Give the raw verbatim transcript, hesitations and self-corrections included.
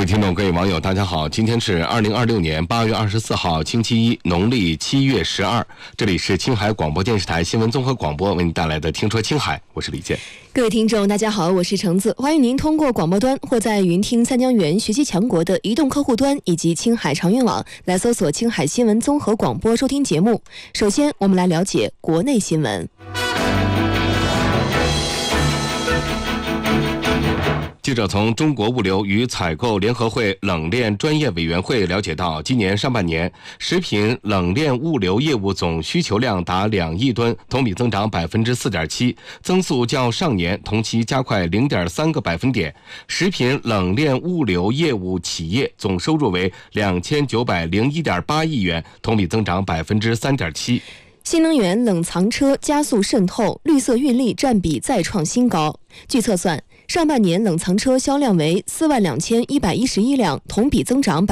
位听众、各位网友，大家好！今天是二零二六年八月二十四号，星期一，农历七月十二。这里是青海广播电视台新闻综合广播为您带来的《听说青海》，我是李健。 各位听众，大家好，我是橙子，欢迎您通过广播端或在云听三江源学习强国的移动客户端以及青海长运网来搜索青海新闻综合广播收听节目。首先，我们来了解国内新闻。 记者从中国物流与采购联合会冷链专业委员会了解到，今年上半年食品冷链物流业务总需求量达两亿吨，同比增长百分之四点七，增速较上年同期加快零点三个百分点。食品冷链物流业务企业总收入为两千九百零一点八亿元，同比增长百分之三点七。 新能源冷藏车加速渗透，绿色运力占比再创新高。据测算，上半年冷藏车销量为四万两千一百一十一辆，同比增长